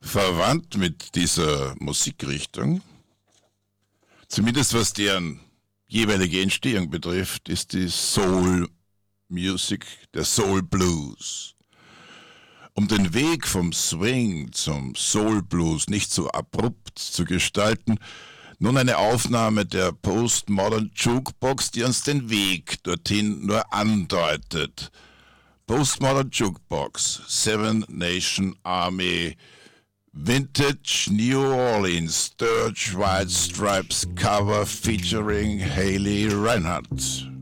verwandt mit dieser Musikrichtung, zumindest was deren jeweilige Entstehung betrifft, ist die Soul Music, der Soul Blues. Um den Weg vom Swing zum Soul Blues nicht so abrupt zu gestalten, nun eine Aufnahme der Postmodern Jukebox, die uns den Weg dorthin nur andeutet. Postmodern Jukebox, Seven Nation Army, Vintage New Orleans, Sturge White Stripes cover featuring Haley Reinhardt.